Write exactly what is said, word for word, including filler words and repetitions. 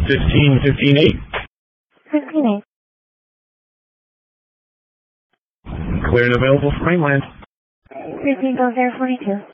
Fifteen, fifteen, eight. Fifteen eight. Clear and available for mainland. Fifteen goes there, forty-two.